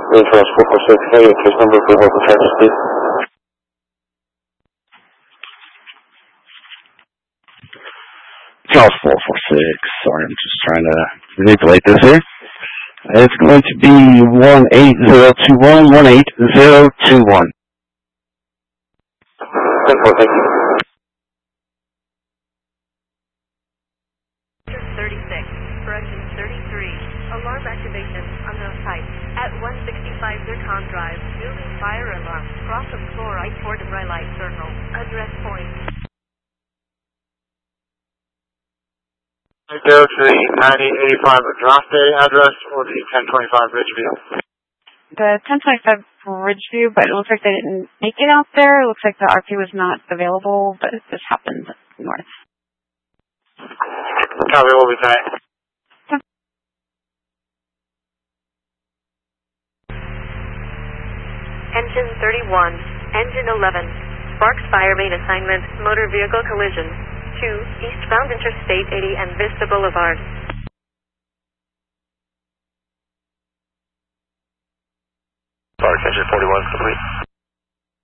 Reinforce 446, hey, case number for local charges, please. Charles 446, sorry, I'm just trying to manipulate this here. It's going to be 18021, 18021. Thank you. 36, correction 33, alarm activation, unknown type, at 165 Zircon Drive, building fire alarm, cross of floor right toward the bright light circle, address point. 03-9085 Adraste address or the 1025 Ridgeview? The 1025 Ridgeview, but it looks like they didn't make it out there. It looks like the RP was not available, but this happened north. Copy, we'll be tight. Engine 31, engine 11, sparks fire main assignment, motor vehicle collision. 2, eastbound Interstate 80 and Vista Boulevard. Sparks, engine 41 complete.